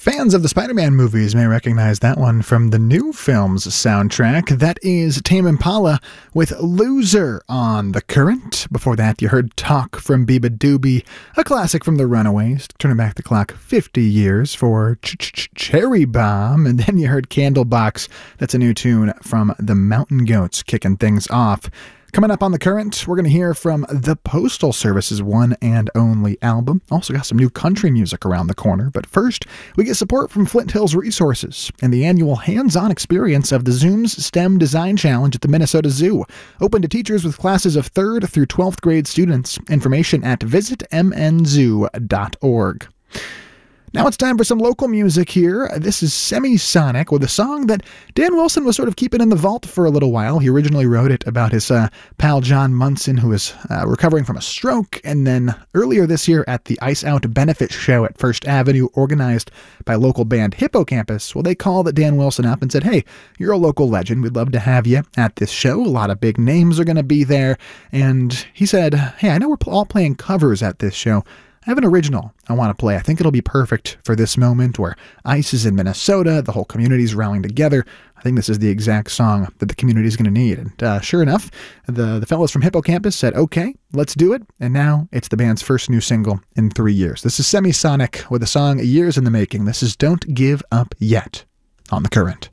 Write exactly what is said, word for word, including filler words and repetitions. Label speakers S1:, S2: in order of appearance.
S1: Fans of the Spider-Man movies may recognize that one from the new film's soundtrack. That is Tame Impala with Loser on The Current. Before that, you heard Talk from Biba Doobie, a classic from The Runaways, turning back the clock fifty years for Cherry Bomb. And then you heard Candlebox. That's a new tune from the Mountain Goats, kicking things off. Coming up on The Current, we're going to hear from the Postal Service's one and only album. Also got some new country music around the corner. But first, we get support from Flint Hills Resources and the annual hands-on experience of the Zoom's STEM Design Challenge at the Minnesota Zoo. Open to teachers with classes of third through twelfth grade students. Information at visit m n zoo dot org. Now it's time for some local music here. This is Semisonic with a song that Dan Wilson was sort of keeping in the vault for a little while. He originally wrote it about his uh, pal John Munson, who was uh, recovering from a stroke. And then earlier this year at the Ice Out benefit show at First Avenue, organized by local band Hippocampus, well, they called Dan Wilson up and said, hey, you're a local legend. We'd love to have you at this show. A lot of big names are going to be there. And he said, hey, I know we're all playing covers at this show. I have an original I want to play. I think it'll be perfect for this moment where ice is in Minnesota, the whole community's rallying together. I think this is the exact song that the community is going to need. And uh, sure enough, the, the fellows from Hippocampus said, okay, let's do it. And now it's the band's first new single in three years. This is Semisonic with a song Years in the Making. This is Don't Give Up Yet on The Current.